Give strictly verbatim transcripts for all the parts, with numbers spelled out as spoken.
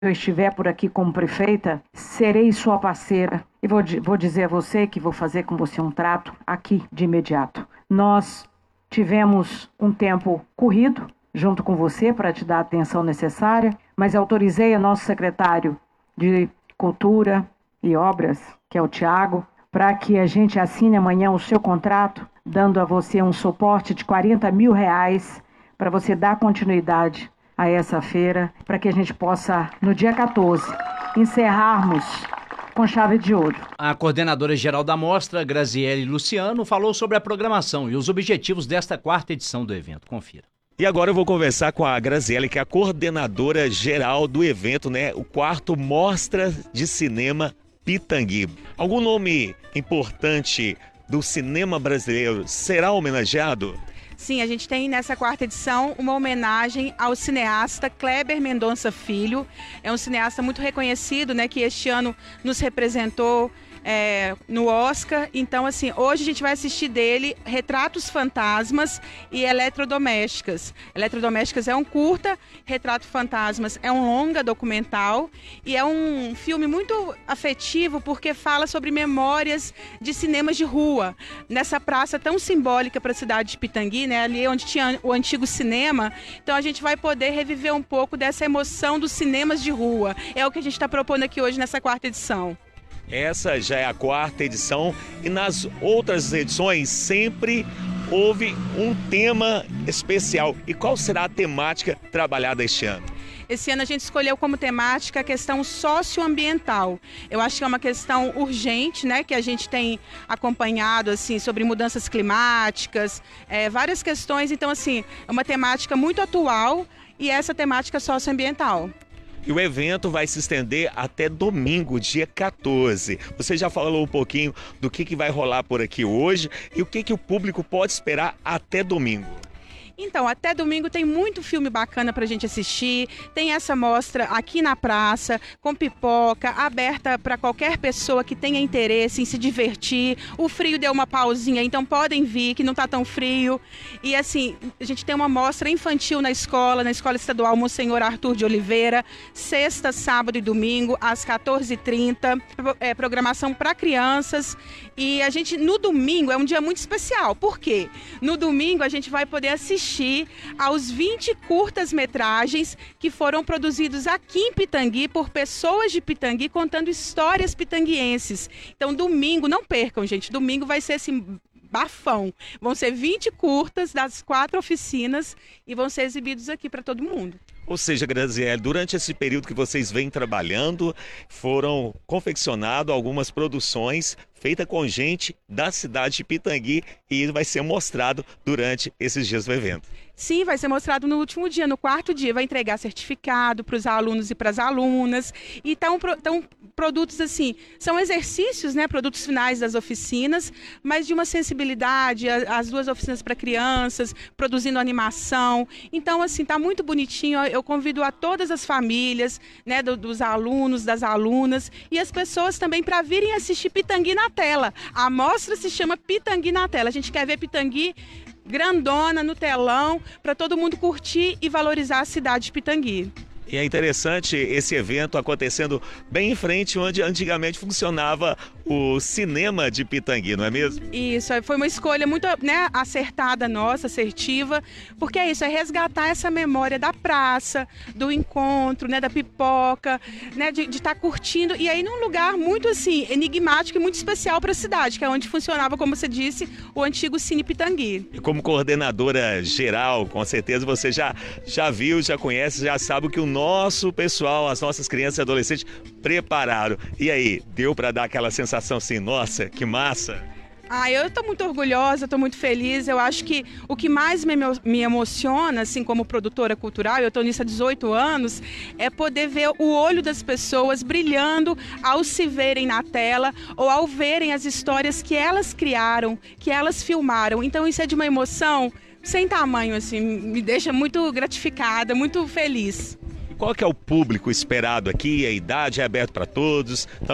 eu estiver por aqui como prefeita, serei sua parceira. E vou, vou dizer a você que vou fazer com você um trato aqui de imediato. Nós tivemos um tempo corrido junto com você para te dar a atenção necessária, mas autorizei a nosso secretário de Cultura e Obras, que é o Tiago, para que a gente assine amanhã o seu contrato, dando a você um suporte de quarenta mil reais para você dar continuidade a essa feira, para que a gente possa, no dia quatorze, encerrarmos com chave de ouro. A coordenadora geral da mostra, Graziele Luciano, falou sobre a programação e os objetivos desta quarta edição do evento. Confira. E agora eu vou conversar com a Graziele, que é a coordenadora geral do evento, né? O quarto Mostra de Cinema Pitangui. Algum nome importante do cinema brasileiro será homenageado? Sim, a gente tem nessa quarta edição uma homenagem ao cineasta Kleber Mendonça Filho. É um cineasta muito reconhecido, né, que este ano nos representou É, no Oscar. Então, assim, hoje a gente vai assistir dele Retratos Fantasmas e Eletrodomésticas. Eletrodomésticas é um curta, Retrato Fantasmas é um longa documental e é um filme muito afetivo porque fala sobre memórias de cinemas de rua, nessa praça tão simbólica para a cidade de Pitangui, né, ali onde tinha o antigo cinema. Então a gente vai poder reviver um pouco dessa emoção dos cinemas de rua. É o que a gente está propondo aqui hoje nessa quarta edição. Essa já é a quarta edição e nas outras edições sempre houve um tema especial. E qual será a temática trabalhada este ano? Esse ano a gente escolheu como temática a questão socioambiental. Eu acho que é uma questão urgente, né, que a gente tem acompanhado assim, sobre mudanças climáticas, é, várias questões. Então, assim, é uma temática muito atual e essa temática socioambiental. E o evento vai se estender até domingo, dia quatorze. Você já falou um pouquinho do que, que vai rolar por aqui hoje e o que, que o público pode esperar até domingo. Então, até domingo tem muito filme bacana pra gente assistir. Tem essa mostra aqui na praça, com pipoca, aberta para qualquer pessoa que tenha interesse em se divertir. O frio deu uma pausinha, então podem vir, que não tá tão frio. E assim, a gente tem uma mostra infantil na escola, na Escola Estadual Monsenhor Arthur de Oliveira, sexta, sábado e domingo, às quatorze e trinta. É, programação para crianças. E a gente, no domingo, é um dia muito especial. Por quê? No domingo a gente vai poder assistir aos vinte curtas-metragens que foram produzidos aqui em Pitangui por pessoas de Pitangui contando histórias pitanguienses. Então, domingo, não percam, gente, domingo vai ser assim, bafão. Vão ser vinte curtas das quatro oficinas e vão ser exibidos aqui para todo mundo. Ou seja, Graziele, durante esse período que vocês vêm trabalhando, foram confeccionadas algumas produções feitas com gente da cidade de Pitangui e vai ser mostrado durante esses dias do evento. Sim, vai ser mostrado no último dia, no quarto dia, vai entregar certificado para os alunos e para as alunas. E estão tão produtos assim, são exercícios, né, produtos finais das oficinas, mas de uma sensibilidade, as duas oficinas para crianças, produzindo animação. Então, assim, tá muito bonitinho. Eu convido a todas as famílias, né, do, dos alunos, das alunas e as pessoas também para virem assistir Pitangui na tela. A mostra se chama Pitangui na tela. A gente quer ver Pitangui grandona no telão para todo mundo curtir e valorizar a cidade de Pitangui. E é interessante esse evento acontecendo bem em frente onde antigamente funcionava o cinema de Pitangui, não é mesmo? Isso, foi uma escolha muito, né, acertada nossa, assertiva, porque é isso, é resgatar essa memória da praça, do encontro, né, da pipoca, né, de estar curtindo, e aí num lugar muito assim, enigmático e muito especial para a cidade, que é onde funcionava, como você disse, o antigo Cine Pitangui. E como coordenadora geral, com certeza você já, já viu, já conhece, já sabe o que o nosso pessoal, as nossas crianças e adolescentes prepararam. E aí, deu para dar aquela sensação assim, nossa, que massa? Ah, eu estou muito orgulhosa, estou muito feliz. Eu acho que o que mais me, me emociona, assim, como produtora cultural, eu estou nisso há dezoito anos, é poder ver o olho das pessoas brilhando ao se verem na tela ou ao verem as histórias que elas criaram, que elas filmaram. Então isso é de uma emoção sem tamanho, assim, me deixa muito gratificada, muito feliz. Qual que é o público esperado aqui? A idade é aberta para todos? Também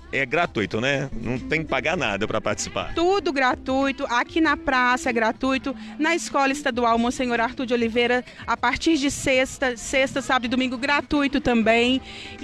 é gratuito, né? Não tem que pagar nada para participar. Tudo gratuito, aqui na praça é gratuito, na Escola Estadual Monsenhor Arthur de Oliveira, a partir de sexta, sexta, sábado e domingo, gratuito também.